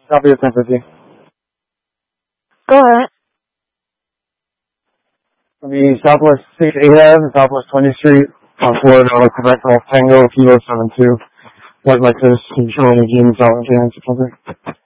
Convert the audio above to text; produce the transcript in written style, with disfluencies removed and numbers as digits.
Copy of 1050. Go ahead. The Southwest 6 Ahab, Southwest 20th Street, on Florida, Quebec, Golf Tango, Kilo 72. Like this, controlling the game, Southern Cans,